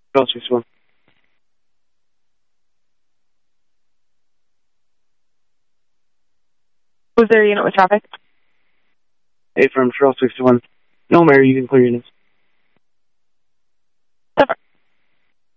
Charles 61. Was there a unit with traffic? Hey, from Charles 61. No, Mary, you can clear units.